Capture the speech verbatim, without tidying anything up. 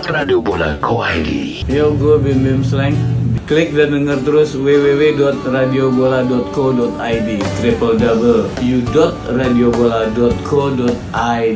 radio bola dot co dot i d. Yo, gue Bim Bim Slang. Klik dan denger terus w w w dot radio bola dot co dot i d, triple w w w dot radio bola dot co dot i d.